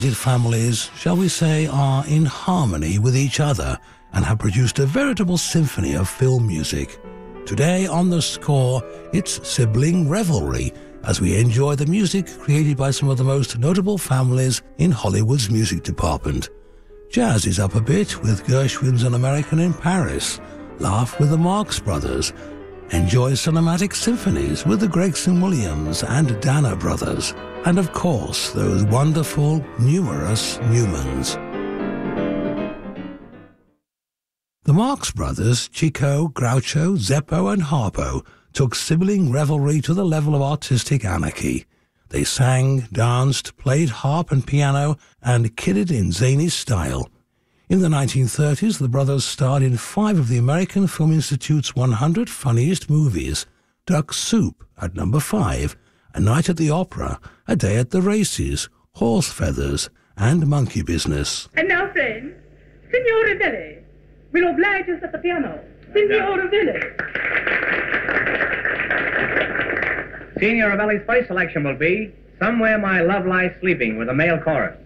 Families, shall we say, are in harmony with each other and have produced a veritable symphony of film music. Today on The Score, it's sibling revelry as we enjoy the music created by some of the most notable families in Hollywood's music department. Jazz is up a bit with Gershwin's An American in Paris, laugh with the Marx Brothers, enjoy cinematic symphonies with the Gregson Williams and Dana Brothers, and of course those wonderful, numerous Newmans. The Marx Brothers, Chico, Groucho, Zeppo and Harpo, took sibling revelry to the level of artistic anarchy. They sang, danced, played harp and piano, and kidded in zany style. In the 1930s, the brothers starred in 5 of the American Film Institute's 100 Funniest Movies: Duck Soup at number 5, A Night at the Opera, A Day at the Races, Horse Feathers, and Monkey Business. And now, friends, Signore Belli will oblige us at the piano. Signore Belli. Signore Belli's first selection will be Somewhere My Love Lies Sleeping with a male chorus.